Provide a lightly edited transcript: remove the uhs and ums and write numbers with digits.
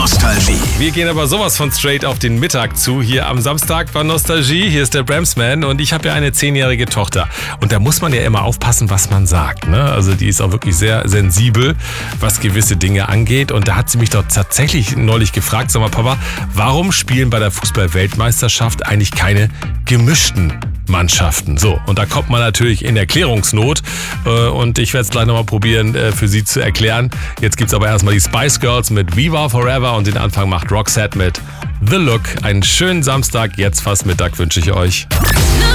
Nostalgie. Wir gehen aber sowas von straight auf den Mittag zu, hier am Samstag bei Nostalgie. Hier ist der Bramsman und ich habe ja eine 10-jährige Tochter. Und da muss man ja immer aufpassen, was man sagt, ne? Also die ist auch wirklich sehr sensibel, was gewisse Dinge angeht. Und da hat sie mich doch tatsächlich neulich gefragt, sag mal Papa, warum spielen bei der Fußball-Weltmeisterschaft eigentlich keine gemischten Mannschaften? So, und da kommt man natürlich in Erklärungsnot und ich werde es gleich nochmal probieren für Sie zu erklären. Jetzt gibt es aber erstmal die Spice Girls mit Viva Forever und den Anfang macht Roxette mit The Look. Einen schönen Samstag, jetzt fast Mittag wünsche ich euch.